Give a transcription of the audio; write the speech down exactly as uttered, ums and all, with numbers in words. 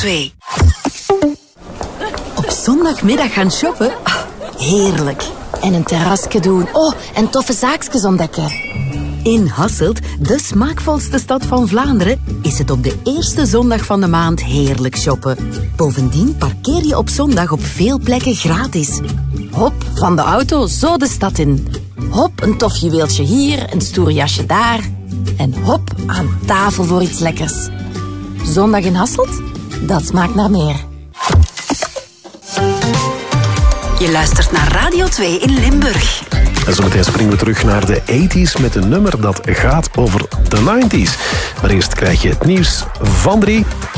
twee. Op zondagmiddag gaan shoppen? Oh, heerlijk. En een terrasje doen. Oh, en toffe zaakjes ontdekken. In Hasselt, de smaakvolste stad van Vlaanderen, is het op de eerste zondag van de maand heerlijk shoppen. Bovendien parkeer je op zondag op veel plekken gratis. Hop, van de auto zo de stad in. Hop, een tof juweeltje hier, een stoer jasje daar. En hop, aan tafel voor iets lekkers. Zondag in Hasselt? Dat smaakt naar meer. Je luistert naar Radio twee in Limburg. En zometeen springen we terug naar de tachtiger met een nummer dat gaat over de negentig. Maar eerst krijg je het nieuws van drie.